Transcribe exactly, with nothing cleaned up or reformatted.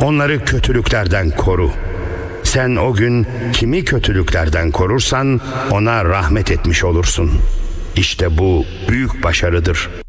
onları kötülüklerden koru. Sen o gün kimi kötülüklerden korursan ona rahmet etmiş olursun. İşte bu büyük başarıdır.